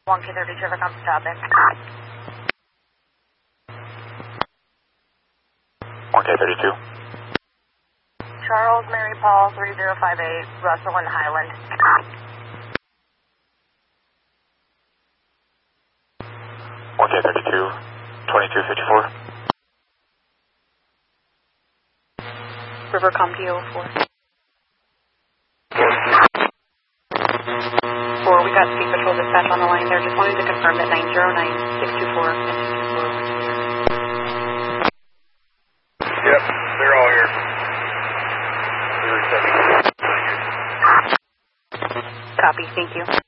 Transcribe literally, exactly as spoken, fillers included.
one K thirty traffic on stopping. one K thirty-two. Charles Mary Paul three zero five eight, Russell and Highland. one K thirty-two, twenty-two fifty-four. River Com D O four. Four, we got Speed Patrol dispatch on the line there. Just wanted to confirm that nine zero nine, six two four and two two four. Yep, they're all here. Copy, thank you.